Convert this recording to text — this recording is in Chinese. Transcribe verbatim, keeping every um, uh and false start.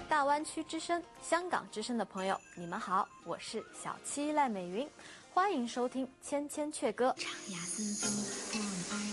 大湾区之声、香港之声的朋友，你们好，我是小七赖美云，欢迎收听《千千阙歌》。 长崖森风，我们